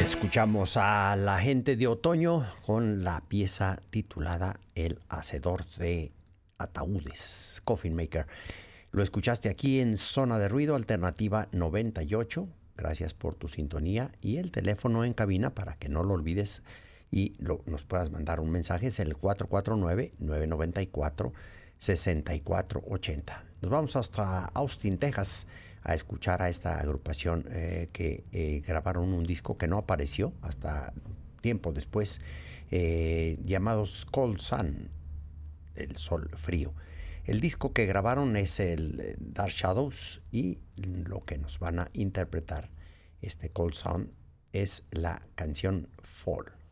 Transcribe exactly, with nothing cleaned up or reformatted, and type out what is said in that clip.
Escuchamos a la gente de Otoño con la pieza titulada El Hacedor de Ataúdes, Coffin Maker. Lo escuchaste aquí en Zona de Ruido, Alternativa noventa y ocho. Gracias por tu sintonía y el teléfono en cabina para que no lo olvides y lo, nos puedas mandar un mensaje. Es el cuatro cuatro nueve, nueve nueve cuatro, seis cuatro ocho cero. Nos vamos hasta Austin, Texas, a escuchar a esta agrupación eh, que eh, grabaron un disco que no apareció hasta tiempo después, eh, llamados Cold Sun, el sol frío. El disco que grabaron es el Dark Shadows y lo que nos van a interpretar este Cold Sun es la canción Fall.